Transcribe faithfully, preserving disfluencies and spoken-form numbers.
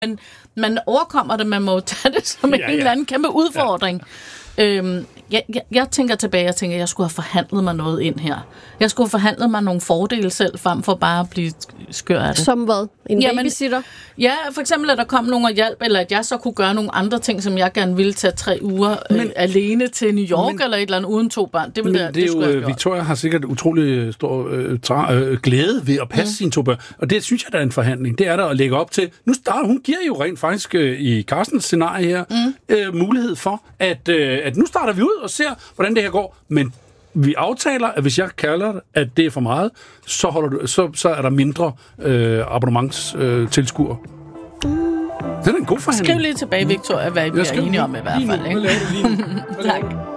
Men man overkommer det, man må tage det som ja, en ja. eller anden kæmpe udfordring. Ja. Øhm, jeg, jeg, jeg tænker tilbage, jeg tænker, jeg skulle have forhandlet mig noget ind her. Jeg skulle have forhandlet mig nogle fordele selv, frem for bare at blive skør af det. Som hvad? En Jamen, babysitter? Ja, for eksempel, at der kom nogen og hjælp, eller at jeg så kunne gøre nogle andre ting, som jeg gerne ville tage tre uger men, øh, alene til New York, men, eller et eller andet uden to børn. Det, ville men det, det er det jo, Victoria har sikkert utrolig stor øh, tra- øh, glæde ved at passe mm. sine to børn, og det synes jeg, der er en forhandling. Det er der at lægge op til. Nu starter, hun giver jo rent faktisk øh, i Carstens scenarie her, mm. øh, mulighed for, at, øh, at nu starter vi ud og ser, hvordan det her går, men vi aftaler, at hvis jeg kalder det, at det er for meget, så, holder du, så, så er der mindre øh, abonnementstilskuere. Øh, mm. Det er en god forhandling. Skriv lige tilbage, Victoria, hvad vi er enige om i hvert fald. Ikke? Lige nu. Tak.